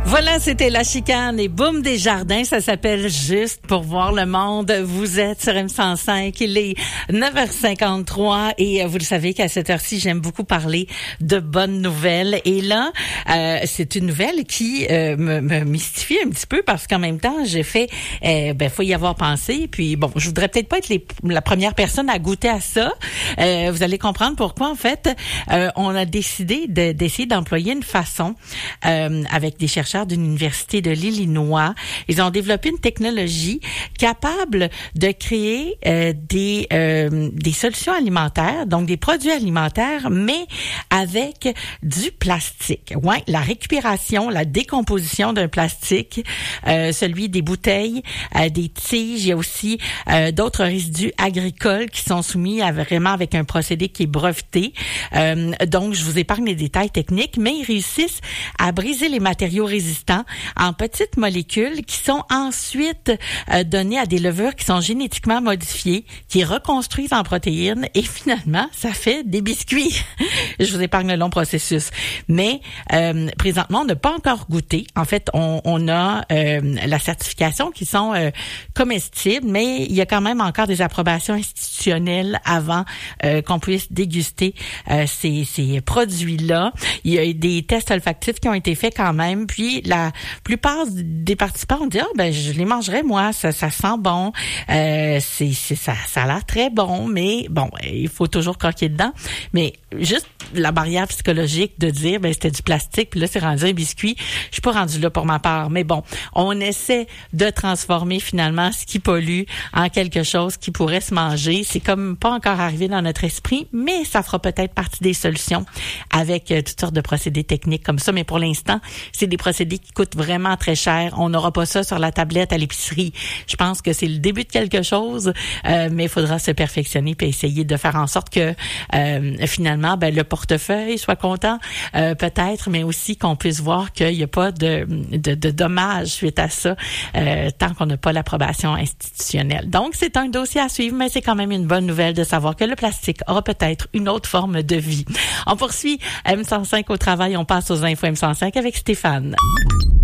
Voilà, c'était La Chicane et Boum Desjardins. Ça s'appelle Juste pour voir le monde. Vous êtes sur M105. Il est 9h53 et vous le savez qu'à cette heure-ci, j'aime beaucoup parler de bonnes nouvelles. Et là, c'est une nouvelle qui me mystifie un petit peu parce qu'en même temps, j'ai fait, faut y avoir pensé. Puis bon, je voudrais peut-être pas être la première personne à goûter à ça. Vous allez comprendre pourquoi, en fait, on a décidé d'essayer d'employer une façon avec des chercheurs d'une université de l'Illinois. Ils ont développé une technologie capable de créer des solutions alimentaires, donc des produits alimentaires, mais avec du plastique. Ouais, la récupération, la décomposition d'un plastique, celui des bouteilles, des tiges. Il y a aussi d'autres résidus agricoles qui sont soumis à vraiment avec un procédé qui est breveté. Donc, je vous épargne les détails techniques, mais ils réussissent à briser les matériaux résistants en petites molécules qui sont ensuite données à des levures qui sont génétiquement modifiées, qui reconstruisent en protéines et finalement, ça fait des biscuits. Je vous épargne le long processus. Mais présentement, on n'a pas encore goûté. En fait, on a la certification qui sont comestibles, mais il y a quand même encore des approbations institutionnelles avant qu'on puisse déguster ces produits-là. Il y a des tests olfactifs qui ont été faits quand même, puis la plupart des participants ont dit je les mangerais moi, ça sent bon, ça a l'air très bon, mais bon, il faut toujours croquer dedans. Mais juste la barrière psychologique de dire c'était du plastique, puis là c'est rendu un biscuit, je suis pas rendue là pour ma part. Mais bon, on essaie de transformer finalement ce qui pollue en quelque chose qui pourrait se manger. C'est comme pas encore arrivé dans notre esprit, mais ça fera peut-être partie des solutions avec toutes sortes de procédés techniques comme ça. Mais pour l'instant, c'est des procédés qui coûtent vraiment très cher. On n'aura pas ça sur la tablette à l'épicerie. Je pense que c'est le début de quelque chose, mais il faudra se perfectionner puis essayer de faire en sorte que finalement, le portefeuille soit content, peut-être, mais aussi qu'on puisse voir qu'il n'y a pas de dommages suite à ça, tant qu'on n'a pas l'approbation institutionnelle. Donc, c'est un dossier à suivre, mais c'est quand même une bonne nouvelle de savoir que le plastique aura peut-être une autre forme de vie. On poursuit M105 au travail. On passe aux infos M105 avec Stéphane.